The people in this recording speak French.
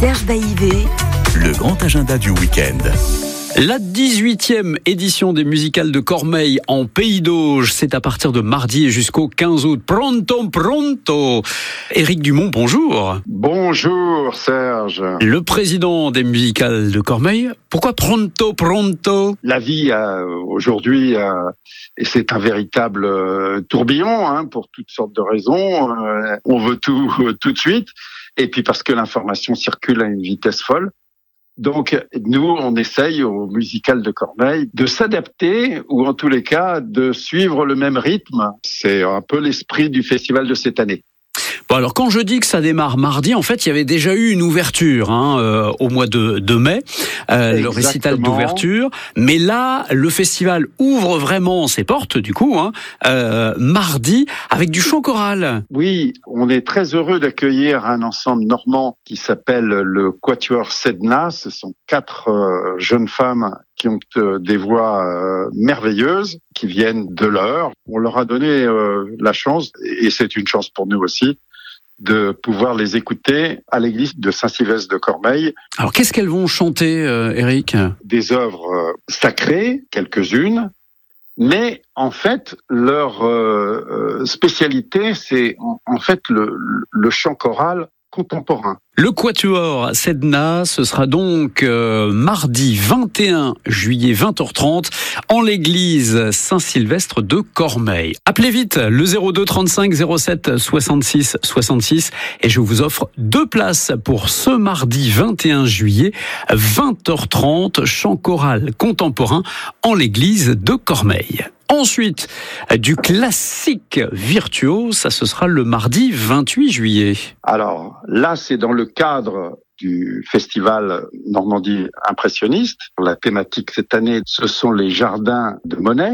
Serge Baillivet, le grand agenda du week-end. La 18e édition des musicales de Cormeilles en Pays d'Auge, c'est à partir de mardi et jusqu'au 15 août. Pronto. Éric Dumont, bonjour. Bonjour Serge. Le président des musicales de Cormeilles, pourquoi pronto? La vie aujourd'hui, et c'est un véritable tourbillon pour toutes sortes de raisons. On veut tout de suite, et puis parce que l'information circule à une vitesse folle. Donc, nous, on essaye au musical de Cormeilles de s'adapter, ou en tous les cas, de suivre le même rythme. C'est un peu l'esprit du festival de cette année. Bon, alors quand je dis que ça démarre mardi, en fait, il y avait déjà eu une ouverture au mois de mai, le récital d'ouverture. Mais là, le festival ouvre vraiment ses portes, du coup, mardi, avec du chant choral. Oui, on est très heureux d'accueillir un ensemble normand qui s'appelle le Quatuor Sedna. Ce sont 4 jeunes femmes qui ont des voix merveilleuses, qui viennent de l'Eure. On leur a donné la chance, et c'est une chance pour nous aussi, de pouvoir les écouter à l'église de Saint-Sylvestre de Cormeilles. Alors, qu'est-ce qu'elles vont chanter, Éric ? Des œuvres sacrées, quelques-unes, mais en fait, leur spécialité, c'est en fait le chant choral contemporain. Le Quatuor Sedna, ce sera donc mardi 21 juillet 20h30 en l'église Saint-Sylvestre de Cormeilles. Appelez vite le 02 35 07 66 66 et je vous offre 2 places pour ce mardi 21 juillet 20h30, chant choral contemporain en l'église de Cormeilles. Ensuite, du classique virtuose, ça ce sera le mardi 28 juillet. Alors là, c'est dans le cadre du festival Normandie impressionniste. La thématique cette année, ce sont les jardins de Monet.